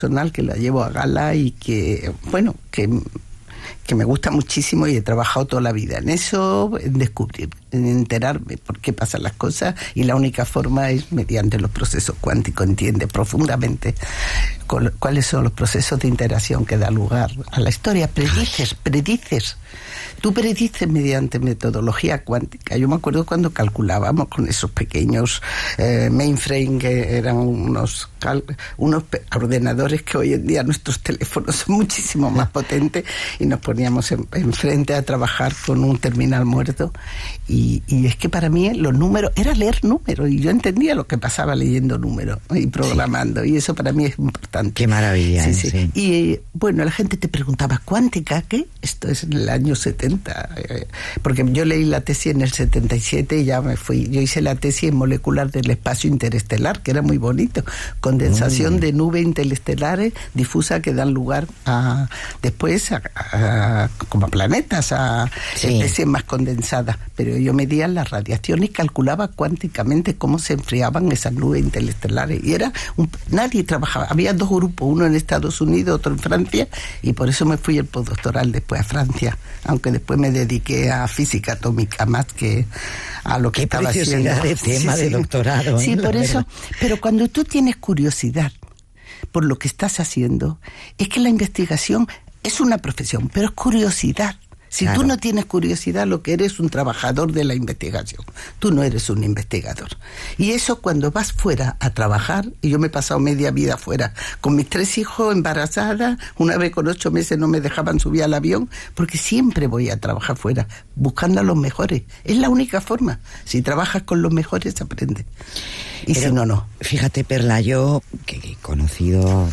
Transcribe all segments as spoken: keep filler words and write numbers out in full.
personal que la llevo a gala y que, bueno, que, que me gusta muchísimo y he trabajado toda la vida en eso, en descubrir, en enterarme por qué pasan las cosas, y la única forma es mediante los procesos cuánticos. Entiende profundamente cuáles son los procesos de interacción que da lugar a la historia. Predices, predices. Tú predices mediante metodología cuántica. Yo me acuerdo cuando calculábamos con esos pequeños eh, mainframe, que eran unos, cal, unos ordenadores que hoy en día nuestros teléfonos son muchísimo más potentes, y nos poníamos en, enfrente a trabajar con un terminal muerto. Y, y es que para mí los números, era leer números, y yo entendía lo que pasaba leyendo números y programando, sí. Y eso para mí es importante. Qué maravilla. Sí, sí. sí. Y bueno, la gente te preguntaba, ¿cuántica qué? Esto es en el año setenta, eh, porque yo leí la tesis en el setenta y siete y ya me fui. Yo hice la tesis en molecular del espacio interestelar, que era muy bonito, condensación mm. de nubes interestelares difusas que dan lugar a después a, a, como a planetas, a sí. especies más condensadas. Pero yo medía la radiación y calculaba cuánticamente cómo se enfriaban esas nubes interestelares. Y era un, nadie trabajaba. Había dos grupos, uno en Estados Unidos, otro en Francia, y por eso me fui el postdoctoral después a Francia, aunque después me dediqué a física atómica más que a lo que Qué estaba haciendo. Qué preciosidad de tema sí, de sí. doctorado. Sí, ¿eh? por eso. Pero cuando tú tienes curiosidad por lo que estás haciendo, es que la investigación es una profesión, pero es curiosidad. Si claro. tú no tienes curiosidad, lo que eres es un trabajador de la investigación. Tú no eres un investigador. Y eso cuando vas fuera a trabajar, y yo me he pasado media vida fuera, con mis tres hijos embarazadas, una vez con ocho meses no me dejaban subir al avión, porque siempre voy a trabajar fuera, buscando a los mejores. Es la única forma. Si trabajas con los mejores, aprendes. Y Pero, si no, no. Fíjate, Perla, yo que he conocido...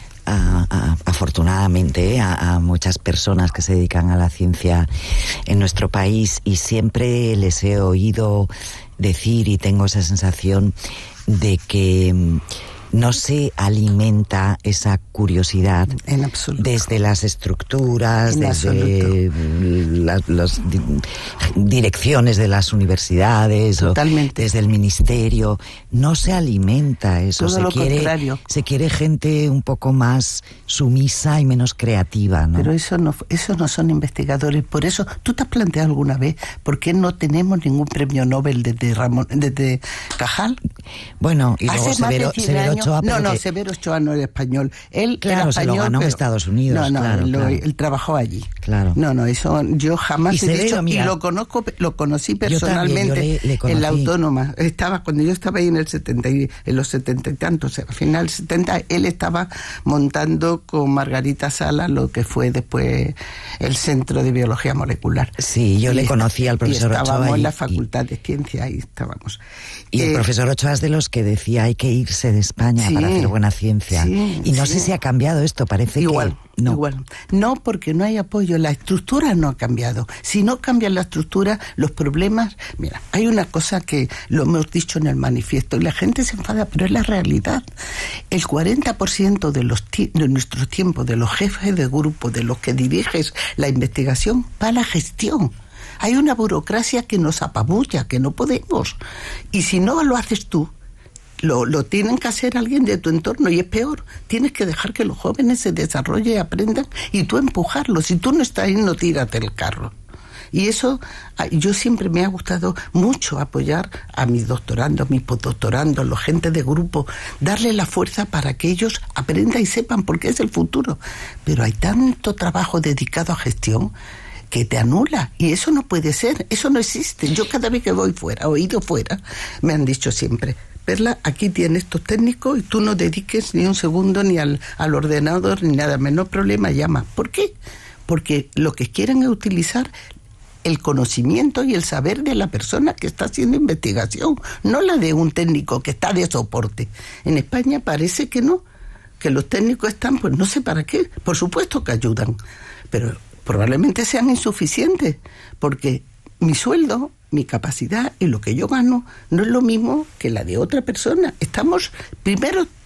A, a, afortunadamente a, a muchas personas que se dedican a la ciencia en nuestro país, y siempre les he oído decir, y tengo esa sensación de que no se alimenta esa curiosidad en absoluto. Desde las estructuras, en desde las, las di, direcciones de las universidades, Totalmente. O desde el ministerio. No se alimenta eso. Todo se lo quiere, contrario. Se quiere gente un poco más sumisa y menos creativa, ¿no? Pero eso no, eso no son investigadores. Por eso, ¿tú te has planteado alguna vez por qué no tenemos ningún premio Nobel desde Ramón, desde Cajal? Bueno, y luego Severo, Severo Ochoa. No, no, que... Severo Ochoa no era español. Él claro, era español, se lo ganó pero... en Estados Unidos. No, no, claro, él, claro. él trabajó allí. Claro. No, no, eso yo jamás y he Severo, dicho, mira, y lo conozco, lo conocí personalmente yo también, yo le, le en la Autónoma. Estaba, cuando yo estaba ahí en el setenta y, en los setenta y tantos, al final setenta, él estaba montando con Margarita Sala lo que fue después el Centro de Biología Molecular. Sí, yo y le conocí al profesor Ochoa. Y estábamos Ochoa en y, la Facultad y, de Ciencia, ahí estábamos. Y eh, el profesor Ochoa es de los que decía hay que irse de España sí, para hacer buena ciencia. Sí, y no sí. sé si ha cambiado esto, parece igual, que no. Igual. No, porque no hay apoyo, la estructura no ha cambiado. Si no cambia la estructura, los problemas... Mira, hay una cosa que lo hemos dicho en el manifiesto y la gente se enfada, pero es la realidad. El cuarenta por ciento de, los ti- de nuestro tiempo, de los jefes de grupo, de los que diriges la investigación, va a la gestión. Hay una burocracia que nos apabulla, que no podemos. Y si no lo haces tú, Lo, lo tienen que hacer alguien de tu entorno, y es peor. Tienes que dejar que los jóvenes se desarrollen y aprendan, y tú empujarlos. Si tú no estás ahí, no tírate el carro. Y eso, yo siempre me ha gustado mucho apoyar a mis doctorandos, mis postdoctorandos, los gente de grupo, darle la fuerza para que ellos aprendan y sepan, porque es el futuro. Pero hay tanto trabajo dedicado a gestión que te anula, y eso no puede ser, eso no existe. Yo cada vez que voy fuera, o he ido fuera, me han dicho siempre: Perla, aquí tienes estos técnicos y tú no dediques ni un segundo ni al, al ordenador ni nada, menos problema, llama. ¿Por qué? Porque lo que quieren es utilizar el conocimiento y el saber de la persona que está haciendo investigación, no la de un técnico que está de soporte. En España parece que no, que los técnicos están, pues no sé para qué, por supuesto que ayudan, pero probablemente sean insuficientes, porque mi sueldo, mi capacidad y lo que yo gano no es lo mismo que la de otra persona. Estamos, primero,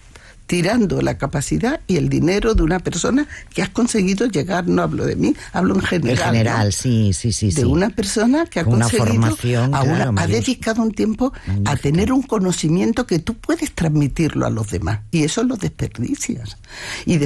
tirando la capacidad y el dinero de una persona que has conseguido llegar, no hablo de mí, hablo en general. En general, ¿no? sí, sí, sí. De sí. una persona que ha Con conseguido, una formación, a una, claro, ha dedicado un tiempo magnífica. A tener un conocimiento que tú puedes transmitirlo a los demás, y eso lo desperdicias. Y